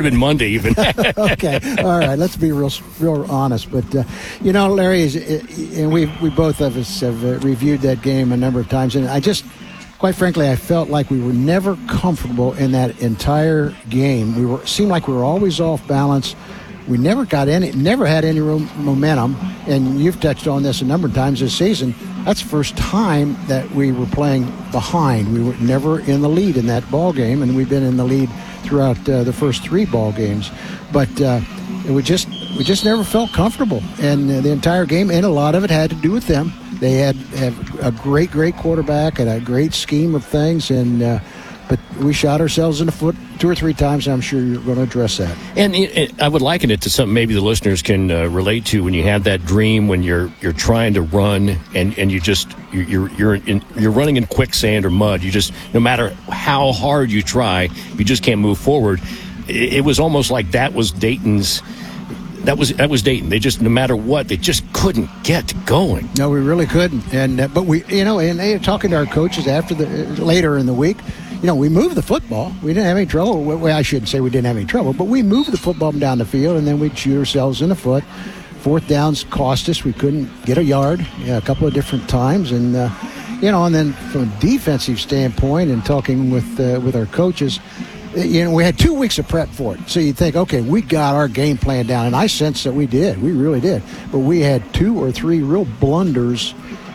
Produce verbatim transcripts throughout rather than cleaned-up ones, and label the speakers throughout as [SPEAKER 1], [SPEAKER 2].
[SPEAKER 1] been Monday even.
[SPEAKER 2] Okay, all right. Let's be real, real honest. But uh, you know, Larry, is, and we we both of us have uh, reviewed that game a number of times, and I just, quite frankly, I felt like we were never comfortable in that entire game. We were seemed like we were always off balance. We never got any, never had any real momentum. And you've touched on this a number of times this season. That's the first time that we were playing behind. We were never in the lead in that ball game, and we've been in the lead throughout uh, the first three ball games. But uh, we just we just never felt comfortable, and uh, the entire game, and a lot of it had to do with them. They had have a great, great quarterback and a great scheme of things, and uh, but we shot ourselves in the foot two or three times, and I'm sure you're going to address that.
[SPEAKER 1] And it, it, I would liken it to something maybe the listeners can uh, relate to when you have that dream when you're you're trying to run and, and you just you're you're in, you're running in quicksand or mud. You just, no matter how hard you try, you just can't move forward. It, it was almost like that was Dayton's. That was that was Dayton. They just, no matter what, they just couldn't get going.
[SPEAKER 2] No, we really couldn't. And uh, but we, you know, and they talking to our coaches after the uh, later in the week. You know, we moved the football. We didn't have any trouble. Well, I shouldn't say we didn't have any trouble, but we moved the football down the field, and then we'd shoot ourselves in the foot. Fourth downs cost us. We couldn't get a yard yeah, a couple of different times, and uh, you know, and then from a defensive standpoint, and talking with uh, with our coaches, you know, we had two weeks of prep for it. So you'd think, okay, we got our game plan down, and I sensed that we did. We really did. But we had two or three real blunders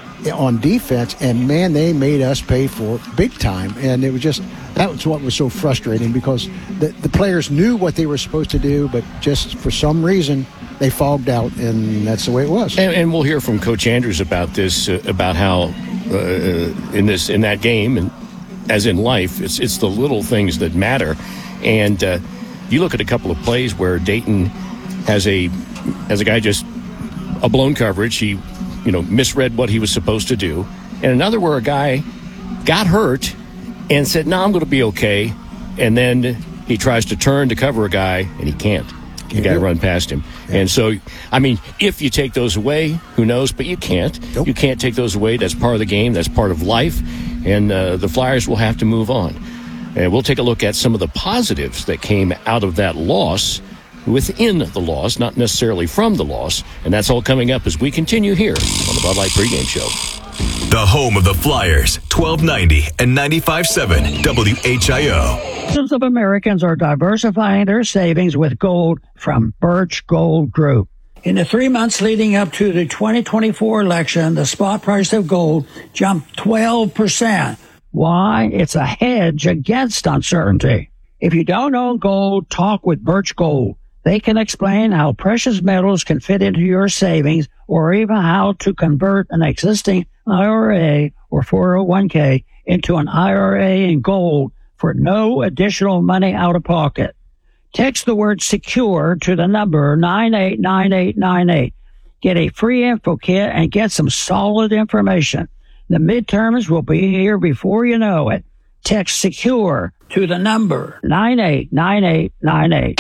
[SPEAKER 2] on defense, and man, they made us pay for it big time. And it was just, that was what was so frustrating, because the, the players knew what they were supposed to do, but just for some reason they fogged out, and that's the way it was.
[SPEAKER 1] And, and we'll hear from Coach Andrews about this, uh, about how uh, in this in that game, and as in life, it's it's the little things that matter. And uh, you look at a couple of plays where Dayton has a has a guy just a blown coverage. He you know, misread what he was supposed to do. And another where a guy got hurt and said, no, I'm going to be okay. And then he tries to turn to cover a guy, and he can't. The guy run past him. Yeah. And so, I mean, if you take those away, who knows? But you can't. Nope. You can't take those away. That's part of the game. That's part of life. And uh, the Flyers will have to move on. And we'll take a look at some of the positives that came out of that loss, within the loss, not necessarily from the loss. And that's all coming up as we continue here on the Bud Light Pregame Show.
[SPEAKER 3] The home of the Flyers, twelve ninety and ninety-five point seven W H I O.
[SPEAKER 4] Thousands of Americans are diversifying their savings with gold from Birch Gold Group. In the three months leading up to the twenty twenty-four election, the spot price of gold jumped twelve percent. Why? It's a hedge against uncertainty. If you don't own gold, talk with Birch Gold. They can explain how precious metals can fit into your savings, or even how to convert an existing I R A or four oh one k into an I R A in gold for no additional money out of pocket. Text the word secure to the number nine eight nine eight nine eight. Get a free info kit and get some solid information. The midterms will be here before you know it. Text secure to the number nine eight nine eight nine eight.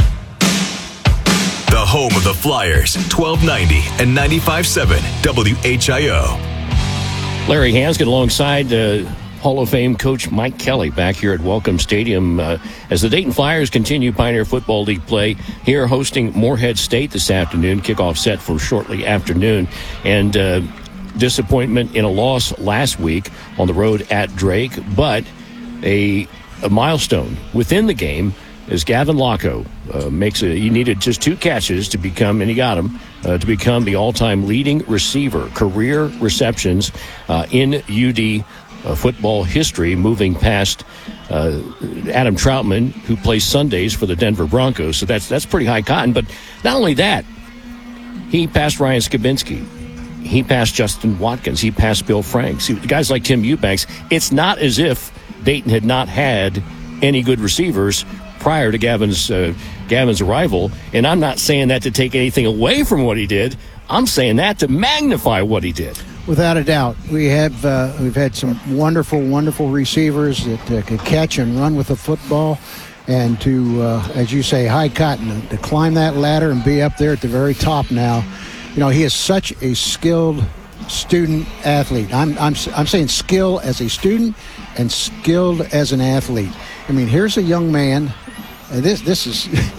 [SPEAKER 3] The home of the Flyers, twelve ninety and ninety-five point seven W H I O.
[SPEAKER 1] Larry Hansgen alongside uh, Hall of Fame coach Mike Kelly back here at Welcome Stadium uh, as the Dayton Flyers continue Pioneer Football League play here, hosting Morehead State this afternoon. Kickoff set for shortly afternoon. And uh, disappointment in a loss last week on the road at Drake, but a, a milestone within the game as Gavin Locko uh, makes a, he needed just two catches to become, and he got them, uh, to become the all-time leading receiver, career receptions uh, in U D uh, football history, moving past uh, Adam Troutman, who plays Sundays for the Denver Broncos. So that's that's pretty high cotton. But not only that, he passed Ryan Skibinski. He passed Justin Watkins. He passed Bill Franks. Guys like Tim Eubanks. It's not as if Dayton had not had any good receivers prior to Gavin's uh, Gavin's arrival. And I'm not saying that to take anything away from what he did. I'm saying that to magnify what he did.
[SPEAKER 2] Without a doubt, we have uh, we've had some wonderful, wonderful receivers that uh, could catch and run with the football, and to, uh, as you say, high cotton, to climb that ladder and be up there at the very top now. You know, he is such a skilled student athlete. I'm I'm I'm saying skill as a student and skilled as an athlete. I mean, here's a young man. And this this is